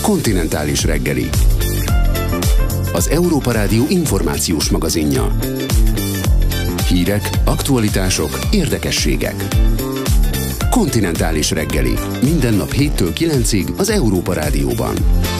Kontinentális reggeli. Az Európa Rádió információs magazinja. Hírek, aktualitások, érdekességek. Kontinentális reggeli. Minden nap 7-től 9-ig az Európa Rádióban.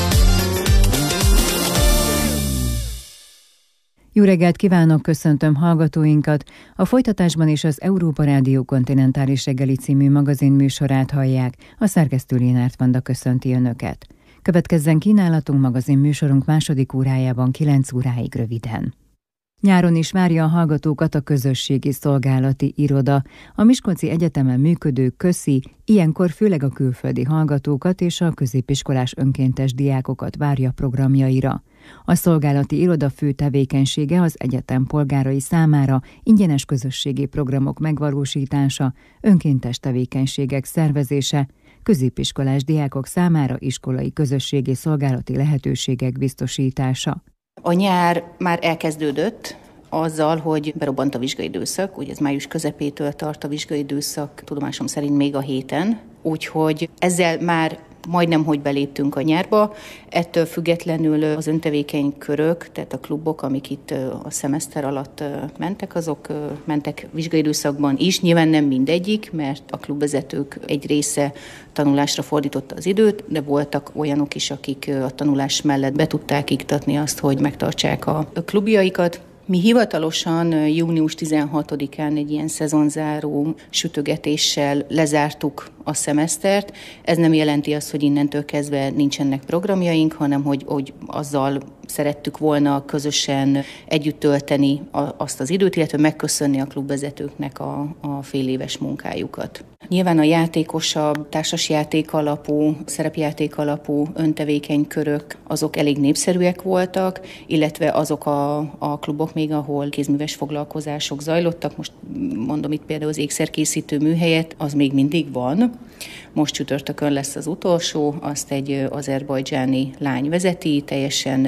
Jó reggelt kívánok, köszöntöm hallgatóinkat! A folytatásban is az Európa Rádió Kontinentális reggeli című magazin műsorát hallják, a szerkesztő Lénárt Vanda köszönti Önöket. Következzen kínálatunk magazin műsorunk második órájában 9 óráig röviden. Nyáron is várja a hallgatókat a közösségi szolgálati iroda. A Miskolci Egyetemen működő KÖSZI ilyenkor főleg a külföldi hallgatókat és a középiskolás önkéntes diákokat várja programjaira. A szolgálati iroda fő tevékenysége az egyetem polgárai számára ingyenes közösségi programok megvalósítása, önkéntes tevékenységek szervezése, középiskolás diákok számára iskolai közösségi szolgálati lehetőségek biztosítása. A nyár már elkezdődött azzal, hogy berobbant a vizsgaidőszak, ugye ez május közepétől tart a vizsgaidőszak, tudomásom szerint még a héten, úgyhogy ezzel már majdnem, hogy beléptünk a nyárba. Ettől függetlenül az öntevékeny körök, tehát a klubok, amik itt a szemeszter alatt mentek, azok mentek vizsgaidőszakban is. Nyilván nem mindegyik, mert a klubvezetők egy része tanulásra fordította az időt, de voltak olyanok is, akik a tanulás mellett be tudták iktatni azt, hogy megtartsák a klubjaikat. Mi hivatalosan június 16-án egy ilyen szezonzáró sütögetéssel lezártuk a szemesztert. Ez nem jelenti azt, hogy innentől kezdve nincsenek programjaink, hanem hogy azzal szerettük volna közösen együtt tölteni azt az időt, illetve megköszönni a klubvezetőknek a féléves munkájukat. Nyilván a játékosabb, társasjáték alapú, szerepjáték alapú öntevékeny körök, azok elég népszerűek voltak, illetve azok a klubok még, ahol kézműves foglalkozások zajlottak. Most mondom itt például az ékszerkészítő műhelyet, az még mindig van. Most csütörtökön lesz az utolsó, azt egy azerbajdzsáni lány vezeti, teljesen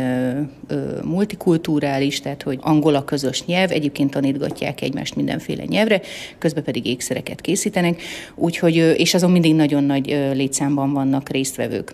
multikulturális, tehát hogy angol a közös nyelv, egyébként tanítgatják egymást mindenféle nyelvre, közben pedig ékszereket készítenek, úgyhogy, és azon mindig nagyon nagy létszámban vannak résztvevők.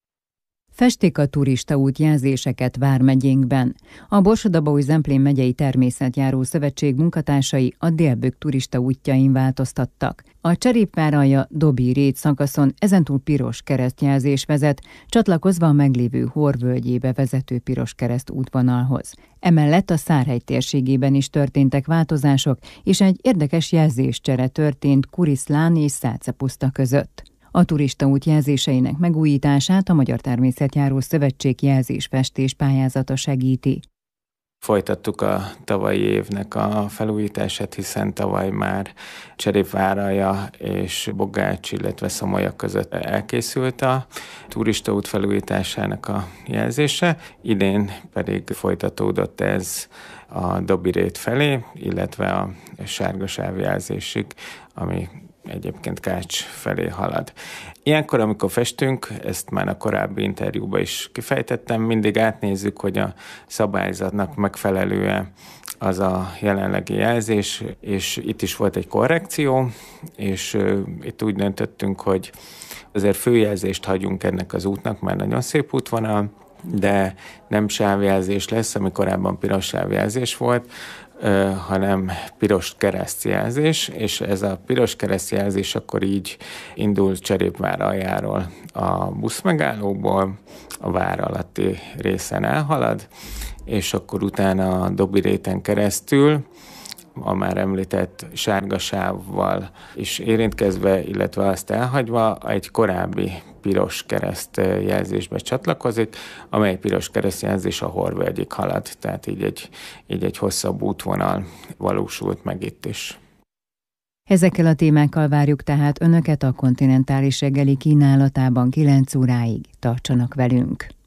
Festék a turistaút jelzéseket vármegyénkben. A Borsod-Abaúj-Zemplén megyei természetjáró szövetség munkatársai a Délbög turistaútjain változtattak. A Cserépvár-alja-Dobi-Rét szakaszon ezentúl piros keresztjelzés vezet, csatlakozva a meglévő Hor völgyébe vezető piros kereszt útvonalhoz. Emellett a Szárhegy térségében is történtek változások, és egy érdekes jelzéscsere történt Kuriszlán és Szácepuszta között. A turistaút jelzéseinek megújítását a Magyar Természetjáró Szövetség jelzésfestés pályázata segíti. Folytattuk a tavalyi évnek a felújítását, hiszen tavaly már Cserépvár-alja és Bogács, illetve Szomolya között elkészült a turistaút felújításának a jelzése. Idén pedig folytatódott ez a Dobi-Rét felé, illetve a sárgasáv jelzésig, ami egyébként Kács felé halad. Ilyenkor, amikor festünk, ezt már a korábbi interjúban is kifejtettem, mindig átnézzük, hogy a szabályzatnak megfelelően az a jelenlegi jelzés, és itt is volt egy korrekció, és itt úgy döntöttünk, hogy azért főjelzést hagyunk ennek az útnak, mert nagyon szép útvonal, de nem sávjelzés lesz, ami korábban piros sávjelzés volt, hanem piros keresztjelzés, és ez a piros keresztjelzés akkor így indul Cserépvár-aljáról a buszmegállóból, a vár alatti részen elhalad, és akkor utána a Dobi-Réten keresztül a már említett sárgasávval is érintkezve, illetve azt elhagyva egy korábbi piros kereszt jelzésbe csatlakozik, amely piros kereszt jelzés a Hor völgyig halad, tehát így egy hosszabb útvonal valósult meg itt is. Ezekkel a témákkal várjuk tehát Önöket a Kontinentális reggeli kínálatában 9 óráig. Tartsanak velünk!